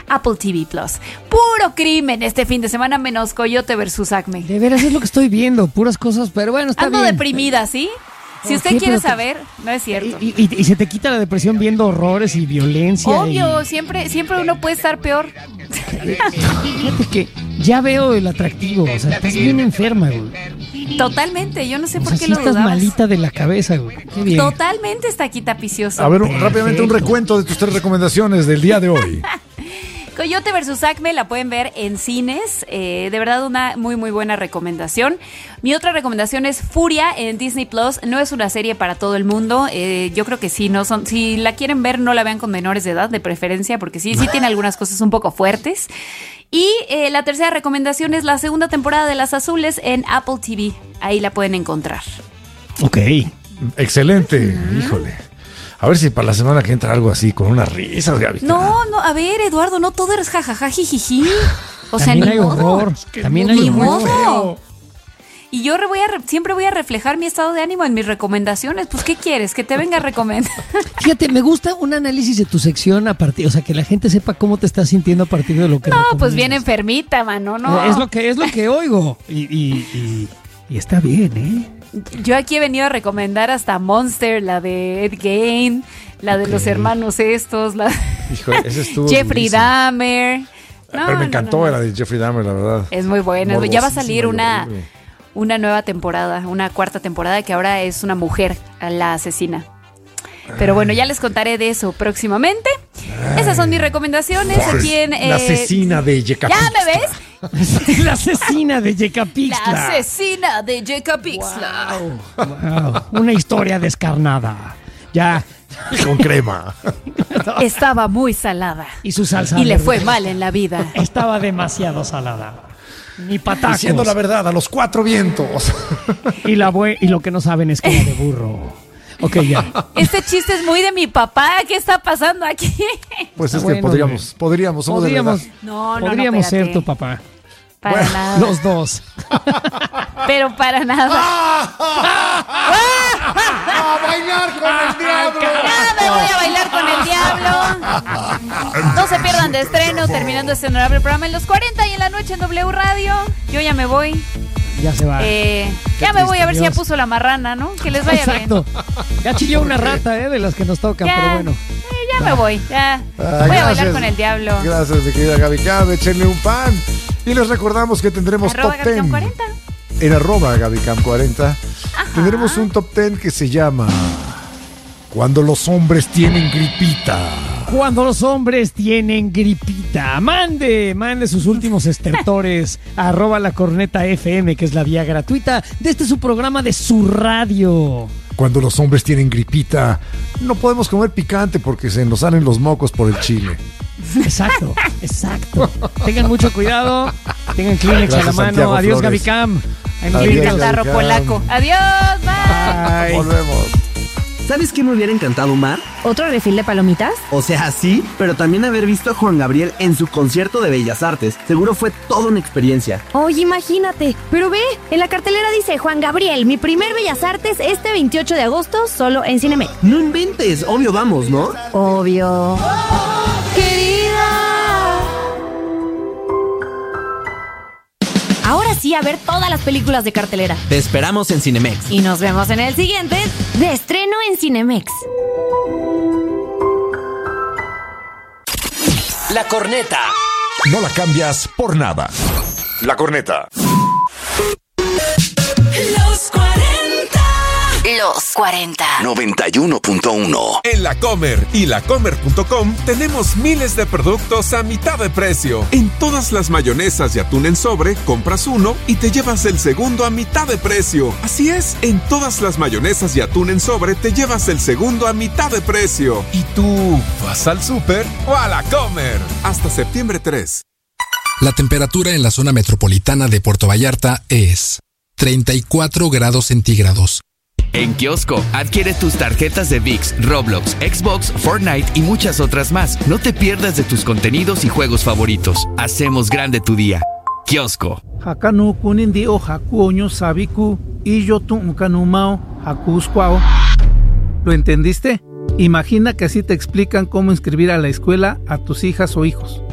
Apple TV Plus. Puro crimen este fin de semana menos Coyote versus Acme. De veras es lo que estoy viendo, puras cosas, pero bueno, está Ando bien. deprimida, ¿sí? Si usted quiere saber, no es cierto. Y se te quita la depresión viendo horrores y violencia. Obvio, siempre uno puede estar peor. Fíjate que ya veo el atractivo, o sea, estás bien enferma, güey. Totalmente, yo no sé por qué sí lo estás dudabas. malita de la cabeza, güey. Qué bien. Totalmente está aquí tapicioso. A ver, rápidamente un recuento de tus 3 recomendaciones del día de hoy. Coyote vs. Acme la pueden ver en cines, de verdad una muy muy buena recomendación. Mi otra recomendación es Furia en Disney Plus. No es una serie para todo el mundo, yo creo que sí, si la quieren ver no la vean con menores de edad de preferencia, porque sí tiene algunas cosas un poco fuertes. Y la tercera recomendación es la segunda temporada de Las Azules en Apple TV, ahí la pueden encontrar. Ok. Excelente, híjole. A ver si para la semana que entra algo así, con unas risas, Gaby. No, a ver, Eduardo, no todo es jajaja, jijiji. O sea, también ni hay modo. horror. También hay Ni horror. modo. Y yo siempre voy a reflejar mi estado de ánimo en mis recomendaciones. Pues, ¿qué quieres? Que te venga a recomendar. Fíjate, me gusta un análisis de tu sección a partir, o sea, que la gente sepa cómo te estás sintiendo a partir de lo que No, recomiendas. pues bien enfermita, mano, no. Es lo que oigo. Y está bien, ¿eh? Yo aquí he venido a recomendar hasta Monster, la de Ed Gein, la de los hermanos estos, la Híjole, ese estuvo Jeffrey durísimo. Dahmer. Pero me encantó la de Jeffrey Dahmer, la verdad. Es muy buena. Ya va a salir Morbosísima y una nueva temporada, una 4ª temporada que ahora es una mujer la asesina. Pero bueno, ya les contaré de eso próximamente. Esas son mis recomendaciones aquí en... La asesina de Yecapixtla. ¿Ya me ves? La asesina de Yecapixtla. La asesina de Yecapixtla. Wow, una historia descarnada. Ya. Con crema. Estaba muy salada. Y su salsa Y le verde. fue mal en la vida. Estaba demasiado salada. Ni patacos. Diciendo la verdad a los 4 vientos. Y lo que no saben es que era de burro. Ok, ya. Este chiste es muy de mi papá. ¿Qué está pasando aquí? Pues es Bueno, que podríamos, somos de la edad. No, Podríamos ser espérate. tu papá. Para nada. Los dos. Pero para nada. ¡A bailar con el diablo! Ya me voy a bailar con el diablo. No se pierdan de estreno, terminando este honorable programa en los 40 y en la noche en W Radio. Yo ya me voy. Ya se va. Ya me voy a ver si ya Dios. puso la marrana, ¿no? Que les vaya Exacto. Ya chilló una rata, de las que nos tocan, bien. pero bueno. Ya me voy. Ya. Voy a bailar con el diablo. Gracias, mi querida Gaby Cam. Échenle un pan. Y les recordamos que tendremos @ top 10. GabyCam40. En @GabyCam40 tendremos un top 10 que se llama Cuando los hombres tienen gripita. Cuando los hombres tienen gripita, mande sus últimos estertores a @lacornetafm, que es la vía gratuita de este su programa de su radio. Cuando los hombres tienen gripita, no podemos comer picante porque se nos salen los mocos por el chile. Exacto. Tengan mucho cuidado, tengan Kleenex a la Gracias, mano. Santiago Adiós, Flores. Gaby Cam. Ahí nos Adiós, vemos. Catarro Gaby Cam. polaco. Adiós, bye. Bye. Volvemos. ¿Sabes qué me hubiera encantado, Mar? ¿Otro refil de palomitas? O sea, sí, pero también haber visto a Juan Gabriel en su concierto de Bellas Artes. Seguro fue toda una experiencia. Oye, imagínate. Pero ve, en la cartelera dice Juan Gabriel, mi primer Bellas Artes este 28 de agosto, solo en Cinemex. No inventes, obvio vamos, ¿no? Obvio. Ahora sí, a ver todas las películas de cartelera. Te esperamos en Cinemex. Y nos vemos en el siguiente de estreno en Cinemex. La Corneta. No la cambias por nada. La Corneta. Los 40. Los 40. 91.1. En La Comer y lacomer.com tenemos miles de productos a mitad de precio. En todas las mayonesas y atún en sobre, compras uno y te llevas el segundo a mitad de precio. Así es, en todas las mayonesas y atún en sobre te llevas el segundo a mitad de precio. ¿Y tú vas al súper o a La Comer? Hasta septiembre 3. La temperatura en la zona metropolitana de Puerto Vallarta es 34 grados centígrados. En Kiosco, adquiere tus tarjetas de ViX, Roblox, Xbox, Fortnite y muchas otras más. No te pierdas de tus contenidos y juegos favoritos. Hacemos grande tu día. Kiosco. Hakanu kunindi o hakuoño sabiku y yo tu kanumao hakuskwao. ¿Lo entendiste? Imagina que así te explican cómo inscribir a la escuela a tus hijas o hijos.